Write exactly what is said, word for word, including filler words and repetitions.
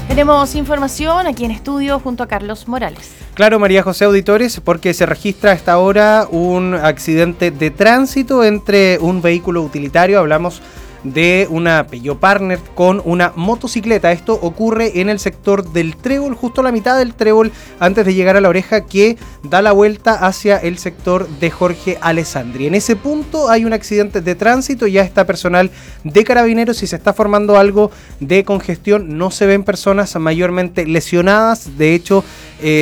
Tenemos información aquí en estudio junto a Carlos Morales. Claro, María José, auditores, porque se registra a esta hora un accidente de tránsito entre un vehículo utilitario, hablamos de una Peugeot Partner con una motocicleta. Esto ocurre en el sector del Trébol, justo a la mitad del Trébol, antes de llegar a la oreja que da la vuelta hacia el sector de Jorge Alessandri. En ese punto hay un accidente de tránsito, ya está personal de Carabineros y se está formando algo de congestión. No se ven personas mayormente lesionadas, de hecho, eh,